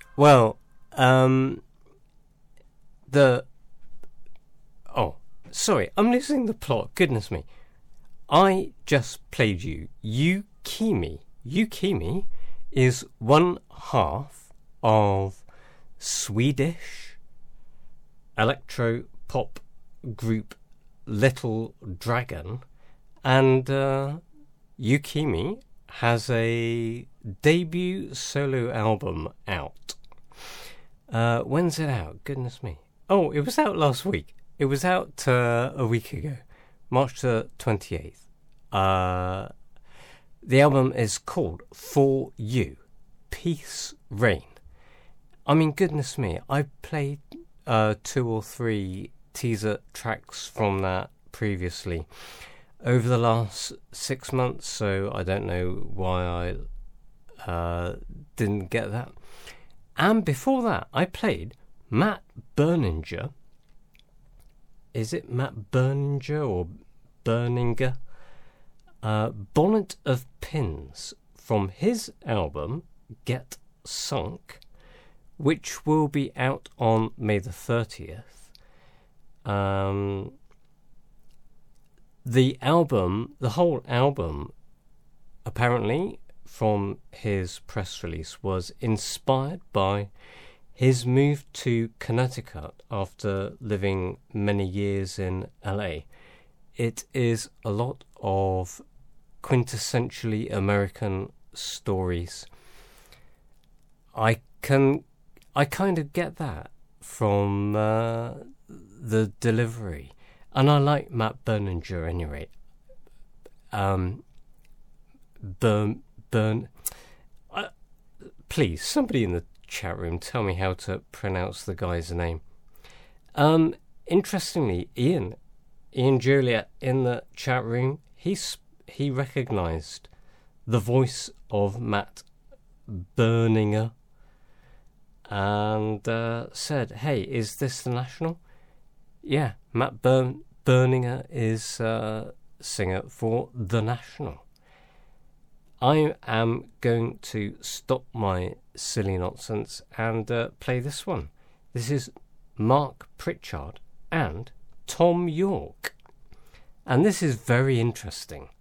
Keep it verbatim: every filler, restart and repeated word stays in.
Well, um, the... Oh, sorry, I'm losing the plot. Goodness me. I just played you Yukimi. Yukimi is one half of Swedish electro pop group Little Dragon, and uh, Yukimi has a debut solo album out. Uh, when's it out? Goodness me. Oh, it was out last week. It was out uh, a week ago, March the twenty-eighth. Uh, the album is called For You, Peace Reign. I mean, goodness me, I played uh, two or three teaser tracks from that previously over the last six months, so I don't know why I uh, didn't get that. And before that, I played Matt Berninger. Is it Matt Berninger or Berninger? Uh, Bonnet of Pins from his album Get Sunk, which will be out on May the thirtieth. Um, the album, the whole album, apparently, from his press release, was inspired by his move to Connecticut after living many years in L A. It is a lot of quintessentially American stories. I can, I kind of get that from uh, the delivery, and I like Matt Berninger anyway. Um, Burn, Burn. Uh, please, somebody in the chat room, tell me how to pronounce the guy's name. Um, interestingly, Ian, Ian Joliet in the chat room, he he recognised the voice of Matt Berninger and uh, said, "Hey, is this the National?" Yeah, Matt Bern- Berninger is uh, singer for The National. I am going to stop my silly nonsense and uh, play this one. This is Mark Pritchard and Tom York. And this is very interesting.